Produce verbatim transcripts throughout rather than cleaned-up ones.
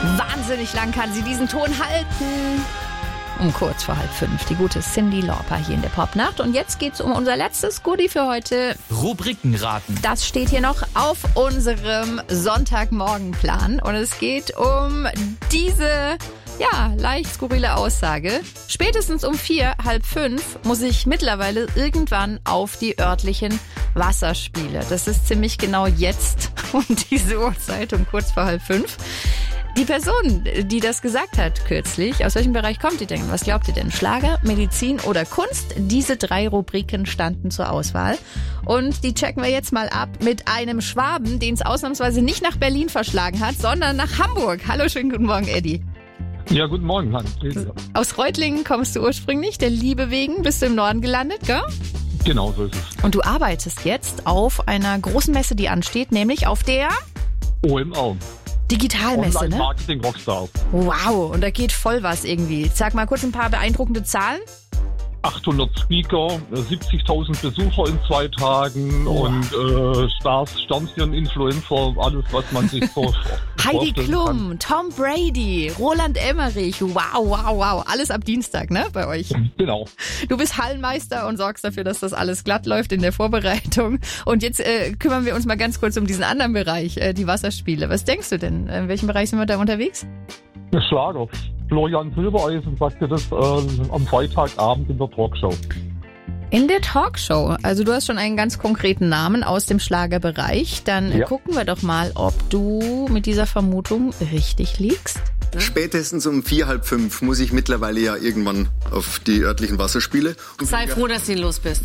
Wahnsinnig lang kann sie diesen Ton halten. Um kurz vor halb fünf. Die gute Cyndi Lauper hier in der Popnacht. Und jetzt geht's um unser letztes Goodie für heute. Rubrikenraten. Das steht hier noch auf unserem Sonntagmorgenplan. Und es geht um diese, ja, leicht skurrile Aussage. Spätestens um vier, halb fünf muss ich mittlerweile irgendwann auf die örtlichen Wasserspiele. Das ist ziemlich genau jetzt um diese Uhrzeit, um kurz vor halb fünf. Die Person, die das gesagt hat kürzlich, aus welchem Bereich kommt die denn? Was glaubt ihr denn? Schlager, Medizin oder Kunst? Diese drei Rubriken standen zur Auswahl. Und die checken wir jetzt mal ab mit einem Schwaben, den es ausnahmsweise nicht nach Berlin verschlagen hat, sondern nach Hamburg. Hallo, schönen guten Morgen, Eddie. Ja, guten Morgen, Hans. Aus Reutlingen kommst du ursprünglich, der Liebe wegen, bist du im Norden gelandet, gell? Genau, so ist es. Und du arbeitest jetzt auf einer großen Messe, die ansteht, nämlich auf der O M R. Digitalmesse, Online ne? Marketing Rockstar. Wow, und da geht voll was irgendwie. Sag mal kurz ein paar beeindruckende Zahlen. achthundert Speaker, siebzigtausend Besucher in zwei Tagen oh. und äh, Stars, Sternchen, Influencer, alles, was man sich so Heidi vorstellen Klum, kann. Tom Brady, Roland Emmerich. Wow, wow, wow. Alles ab Dienstag, ne, bei euch? Genau. Du bist Hallenmeister und sorgst dafür, dass das alles glatt läuft in der Vorbereitung. Und jetzt äh, kümmern wir uns mal ganz kurz um diesen anderen Bereich, äh, die Wasserspiele. Was denkst du denn? In welchem Bereich sind wir da unterwegs? Der Schlager. Florian Silbereisen sagte das äh, am Freitagabend in der Talkshow. In der Talkshow. Also du hast schon einen ganz konkreten Namen aus dem Schlagerbereich. Dann ja. gucken wir doch mal, ob du mit dieser Vermutung richtig liegst. Spätestens um vier, halb fünf muss ich mittlerweile ja irgendwann auf die örtlichen Wasserspiele. Sei froh, dass du los bist.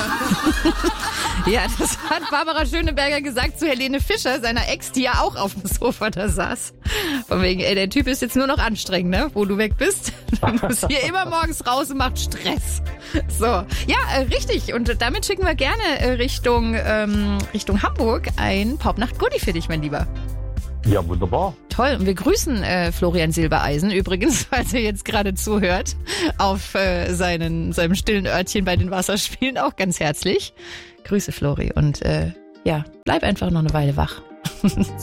Ja. Ja, das hat Barbara Schöneberger gesagt zu Helene Fischer, seiner Ex, die ja auch auf dem Sofa da saß. Von wegen, ey, der Typ ist jetzt nur noch anstrengend, ne? Wo du weg bist. Du musst hier immer morgens raus und macht Stress. So, ja, äh, richtig. Und damit schicken wir gerne äh, Richtung, ähm, Richtung Hamburg ein Popnacht-Goodie für dich, mein Lieber. Ja, wunderbar. Toll. Und wir grüßen äh, Florian Silbereisen übrigens, falls er jetzt gerade zuhört, auf äh, seinen, seinem stillen Örtchen bei den Wasserspielen auch ganz herzlich. Grüße, Flori. Und äh, ja, bleib einfach noch eine Weile wach.